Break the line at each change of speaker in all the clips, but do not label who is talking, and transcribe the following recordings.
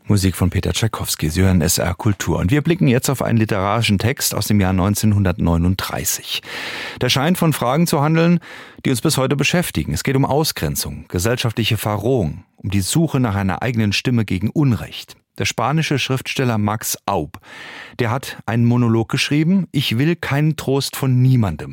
Musik von Peter Tschaikowski. Sie hören SR Kultur. Und wir blicken jetzt auf einen literarischen Text aus dem Jahr 1939. Der scheint von Fragen zu handeln, die uns bis heute beschäftigen. Es geht um Ausgrenzung, gesellschaftliche Verrohung, um die Suche nach einer eigenen Stimme gegen Unrecht. Der spanische Schriftsteller Max Aub, der hat einen Monolog geschrieben, Ich will keinen Trost von niemandem,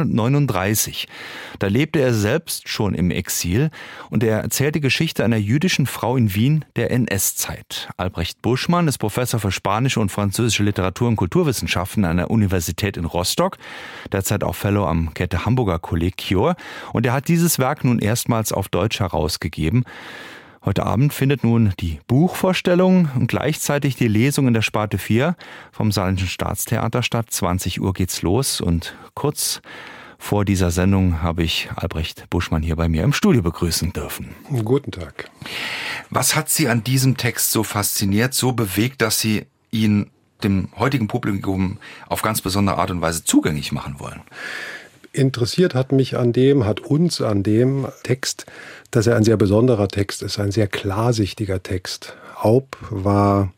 1939. Da lebte er selbst schon im Exil und er erzählt die Geschichte einer jüdischen Frau in Wien der NS-Zeit. Albrecht Buschmann ist Professor für spanische und französische Literatur- und Kulturwissenschaften an der Universität in Rostock, derzeit auch Fellow am Goethe-Hamburger Kolleg Cure, und er hat dieses Werk nun erstmals auf Deutsch herausgegeben. Heute Abend findet nun die Buchvorstellung und gleichzeitig die Lesung in der Sparte 4 vom Saarländischen Staatstheater statt. 20 Uhr geht's los und kurz vor dieser Sendung habe ich Albrecht Buschmann hier bei mir im Studio begrüßen dürfen.
Guten Tag.
Was hat Sie an diesem Text so fasziniert, so bewegt, dass Sie ihn dem heutigen Publikum auf ganz besondere Art und Weise zugänglich machen wollen?
Interessiert hat uns an dem Text, dass er ein sehr besonderer Text ist, ein sehr klarsichtiger Text. Aub war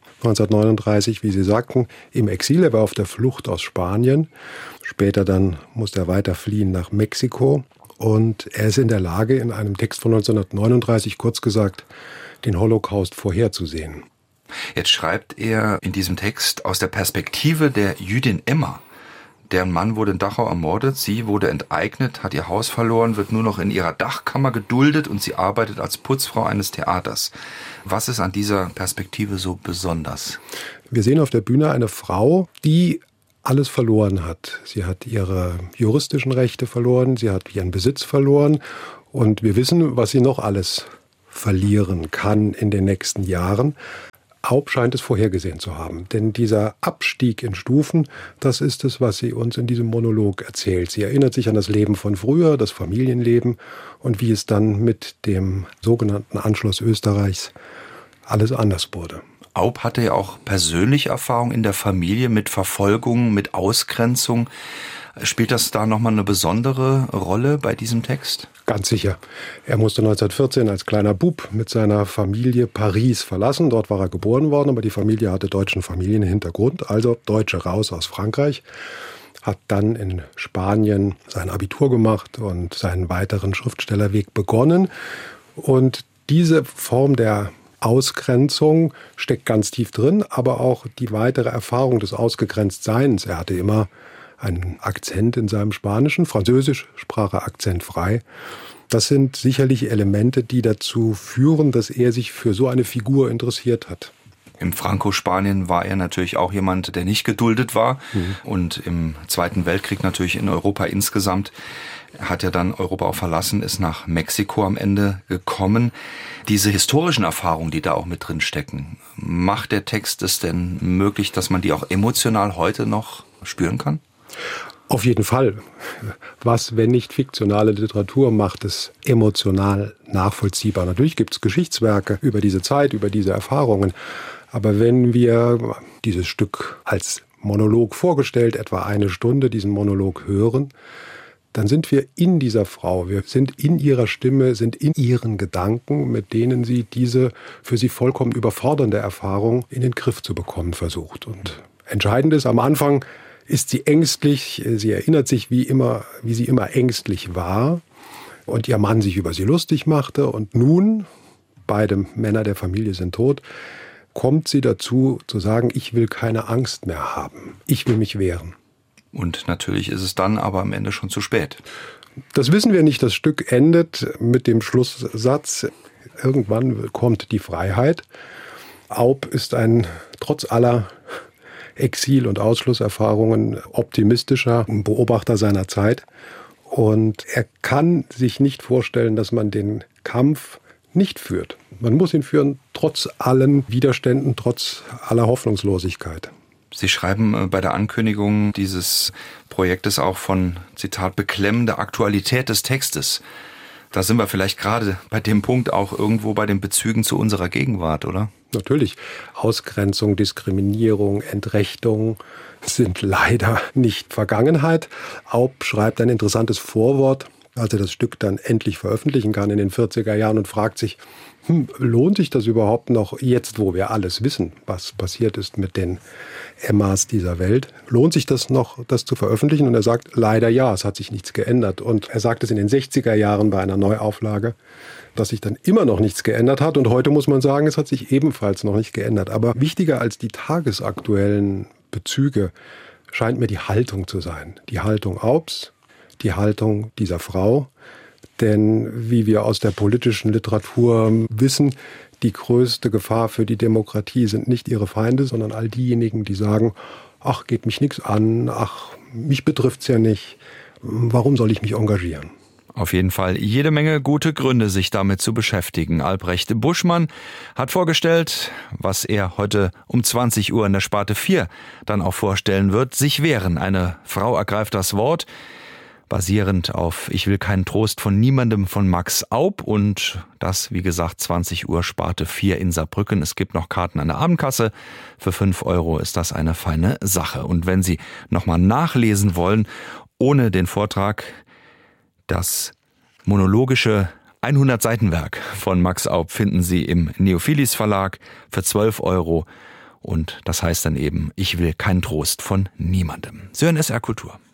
1939, wie Sie sagten, im Exil. Er war auf der Flucht aus Spanien. Später dann musste er weiter fliehen nach Mexiko. Und er ist in der Lage, in einem Text von 1939, kurz gesagt, den Holocaust vorherzusehen.
Jetzt schreibt er in diesem Text aus der Perspektive der Jüdin Emma. Deren Mann wurde in Dachau ermordet, sie wurde enteignet, hat ihr Haus verloren, wird nur noch in ihrer Dachkammer geduldet und sie arbeitet als Putzfrau eines Theaters. Was ist an dieser Perspektive so besonders?
Wir sehen auf der Bühne eine Frau, die alles verloren hat. Sie hat ihre juristischen Rechte verloren, sie hat ihren Besitz verloren und wir wissen, was sie noch alles verlieren kann in den nächsten Jahren. Aub scheint es vorhergesehen zu haben, denn dieser Abstieg in Stufen, das ist es, was sie uns in diesem Monolog erzählt. Sie erinnert sich an das Leben von früher, das Familienleben und wie es dann mit dem sogenannten Anschluss Österreichs alles anders wurde.
Aub hatte ja auch persönliche Erfahrung in der Familie mit Verfolgung, mit Ausgrenzung. Spielt das da nochmal eine besondere Rolle bei diesem Text?
Ganz sicher. Er musste 1914 als kleiner Bub mit seiner Familie Paris verlassen. Dort war er geboren worden, aber die Familie hatte deutschen Familienhintergrund, also Deutsche raus aus Frankreich. Hat dann in Spanien sein Abitur gemacht und seinen weiteren Schriftstellerweg begonnen. Und diese Form der Ausgrenzung steckt ganz tief drin, aber auch die weitere Erfahrung des Ausgegrenztseins. Er hatte immer einen Akzent in seinem Spanischen, Französisch sprach er akzentfrei. Das sind sicherlich Elemente, die dazu führen, dass er sich für so eine Figur interessiert hat.
Im Franco-Spanien war er natürlich auch jemand, der nicht geduldet war. Und im Zweiten Weltkrieg natürlich in Europa insgesamt. Er hat ja dann Europa auch verlassen, ist nach Mexiko am Ende gekommen. Diese historischen Erfahrungen, die da auch mit drin stecken, macht der Text es denn möglich, dass man die auch emotional heute noch spüren kann?
Auf jeden Fall. Was, wenn nicht fiktionale Literatur, macht es emotional nachvollziehbar. Natürlich gibt es Geschichtswerke über diese Zeit, über diese Erfahrungen. Aber wenn wir dieses Stück als Monolog vorgestellt, etwa eine Stunde diesen Monolog hören, dann sind wir in dieser Frau, wir sind in ihrer Stimme, sind in ihren Gedanken, mit denen sie diese für sie vollkommen überfordernde Erfahrung in den Griff zu bekommen versucht. Und entscheidend ist, am Anfang ist sie ängstlich, sie erinnert sich wie sie immer ängstlich war und ihr Mann sich über sie lustig machte. Und nun, beide Männer der Familie sind tot, kommt sie dazu zu sagen, ich will keine Angst mehr haben, ich will mich wehren.
Und natürlich ist es dann aber am Ende schon zu spät.
Das wissen wir nicht. Das Stück endet mit dem Schlusssatz, irgendwann kommt die Freiheit. Aub ist trotz aller Exil- und Ausschlusserfahrungen optimistischer Beobachter seiner Zeit. Und er kann sich nicht vorstellen, dass man den Kampf nicht führt. Man muss ihn führen, trotz allen Widerständen, trotz aller Hoffnungslosigkeit.
Sie schreiben bei der Ankündigung dieses Projektes auch von, Zitat, beklemmender Aktualität des Textes. Da sind wir vielleicht gerade bei dem Punkt auch irgendwo bei den Bezügen zu unserer Gegenwart, oder?
Natürlich. Ausgrenzung, Diskriminierung, Entrechtung sind leider nicht Vergangenheit. Aub schreibt ein interessantes Vorwort als er das Stück dann endlich veröffentlichen kann in den 40er Jahren und fragt sich, lohnt sich das überhaupt noch jetzt, wo wir alles wissen, was passiert ist mit den Emmas dieser Welt? Lohnt sich das noch, das zu veröffentlichen? Und er sagt, leider ja, es hat sich nichts geändert. Und er sagt es in den 60er Jahren bei einer Neuauflage, dass sich dann immer noch nichts geändert hat. Und heute muss man sagen, es hat sich ebenfalls noch nicht geändert. Aber wichtiger als die tagesaktuellen Bezüge scheint mir die Haltung zu sein. Die Haltung Aubs, die Haltung dieser Frau. Denn wie wir aus der politischen Literatur wissen, die größte Gefahr für die Demokratie sind nicht ihre Feinde, sondern all diejenigen, die sagen, ach, geht mich nichts an, ach, mich betrifft's ja nicht, warum soll ich mich engagieren?
Auf jeden Fall jede Menge gute Gründe, sich damit zu beschäftigen. Albrecht Buschmann hat vorgestellt, was er heute um 20 Uhr in der Sparte 4 dann auch vorstellen wird. Sich wehren. Eine Frau ergreift das Wort, basierend auf Ich will keinen Trost von niemandem von Max Aub. Und das, wie gesagt, 20 Uhr Sparte 4 in Saarbrücken. Es gibt noch Karten an der Abendkasse. Für 5 € ist das eine feine Sache. Und wenn Sie nochmal nachlesen wollen, ohne den Vortrag, das monologische 100-Seiten-Werk von Max Aub finden Sie im Neophilis Verlag für 12 €. Und das heißt dann eben, ich will keinen Trost von niemandem. Sie hören SR Kultur.